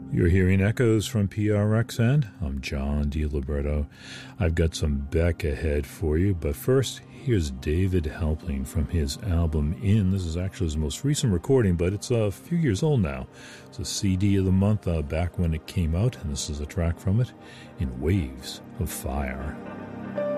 You're hearing echoes from PRXN. I'm John DiLiberto. I've got some Beck ahead for you, but first, here's David Halpling from his album In. This is actually his most recent recording, but it's a few years old now. It's a CD of the month back when it came out, and this is a track from it, In Waves of Fire.